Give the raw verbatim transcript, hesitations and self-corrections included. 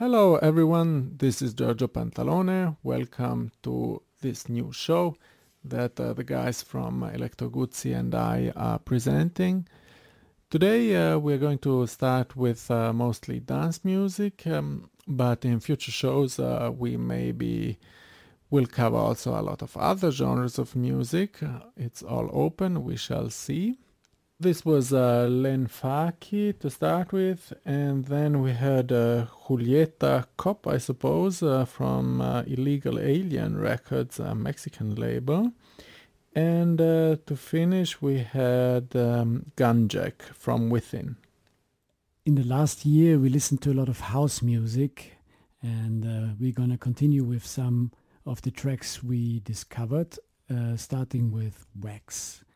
Hello everyone, this is Giorgio Pantalone. Welcome to this new show that uh, the guys from Electro Guzzi and I are presenting. Today uh, we're going to start with uh, mostly dance music, um, but in future shows uh, we maybe will cover also a lot of other genres of music. Uh, it's all open, we shall see. This was uh, Len Faki to start with, and then we had uh, Julieta Cop, I suppose, uh, from uh, Illegal Alien Records, a Mexican label. And uh, to finish, we had um, Gunjack from Within. In the last year, we listened to a lot of house music, and uh, we're going to continue with some of the tracks we discovered, uh, starting with Wax.